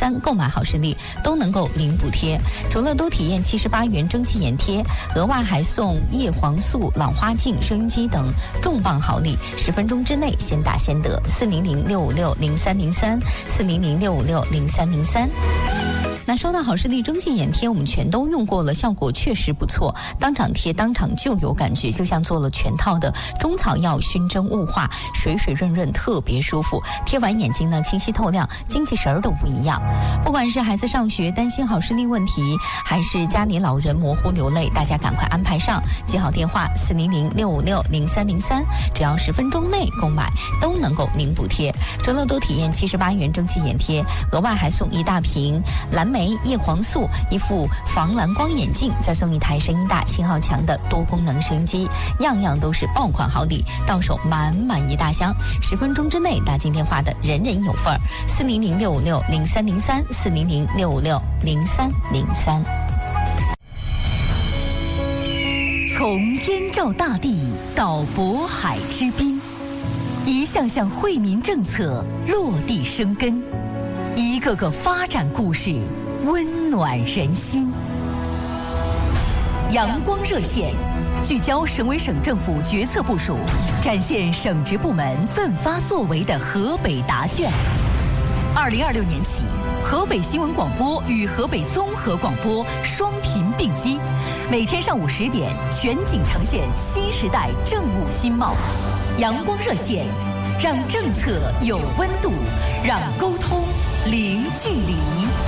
030-7303-03购买好视力都能够零补贴，除了都体验78元蒸汽眼贴，额外还送叶黄素、老花镜、收音机等重磅好礼，10分钟之内先打先得。400-656-0303，400-656-0303。那收到好视力蒸汽眼贴，我们全都用过了，效果确实不错，当场贴当场就有感觉，就像做了全套的中草药熏蒸雾化，水水润润，特别舒服。贴完眼睛呢清晰透亮，精气神儿都不一样。不管是孩子上学担心好视力问题，还是家里老人模糊流泪，大家赶快安排上，记好电话400-656-0303，只要10分钟内购买都能够零补贴。除了都体验78元蒸汽眼贴，额外还送一大瓶蓝莓叶黄素，一副防蓝光眼镜，再送一台声音大信号强的多功能收音机，样样都是爆款好礼，到手满满一大箱，10分钟之内打进电话的人人有份儿。400-656-0303，400-656-0303。 从燕赵大地到渤海之滨，一项项惠民政策落地生根，一个个发展故事温暖人心。阳光热线聚焦省委省政府决策部署，展现省直部门奋发作为的河北答卷。2026年起，河北新闻广播与河北综合广播双频并机，每天上午10点全景呈现新时代政务新貌。阳光热线，让政策有温度，让沟通零距离。